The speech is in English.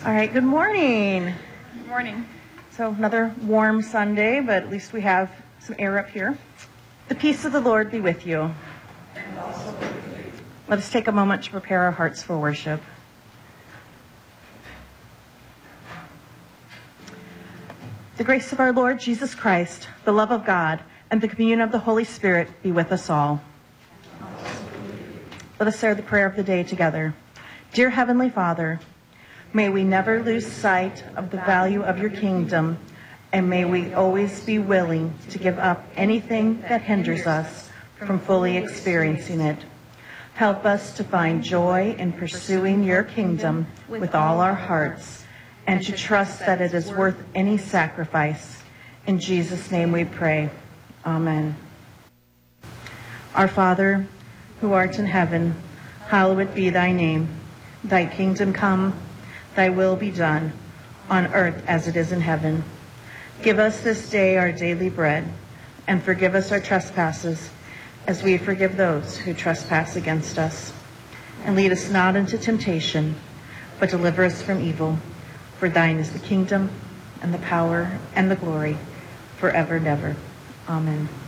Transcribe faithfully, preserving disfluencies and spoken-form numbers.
All right, good morning. Good morning. So another warm Sunday, but at least we have some air up here. The peace of the Lord be with you. And also with you. Let us take a moment to prepare our hearts for worship. The grace of our Lord Jesus Christ, the love of God, and the communion of the Holy Spirit be with us all. Let us say the prayer of the day together. Dear Heavenly Father, may we never lose sight of the value of your kingdom, and may we always be willing to give up anything that hinders us from fully experiencing it. Help us to find joy in pursuing your kingdom with all our hearts, and to trust that it is worth any sacrifice. In Jesus' name we pray. Amen. Our Father, who art in heaven, hallowed be thy name. Thy kingdom come, thy will be done, on earth as it is in heaven. Give us this day our daily bread, and forgive us our trespasses, as we forgive those who trespass against us. And lead us not into temptation, but deliver us from evil. For thine is the kingdom, and the power, and the glory, forever and ever. Amen.